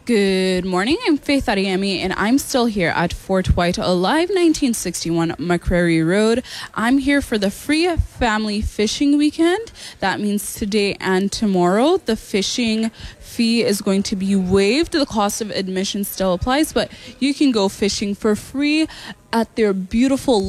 Good morning, I'm Faith Ariemi, and I'm still here at Fort White, Alive 1961 McCrary Road. I'm here for the free family fishing weekend. That means today and tomorrow. The fishing fee is going to be waived. The cost of admission still applies, but you can go fishing for free at their beautiful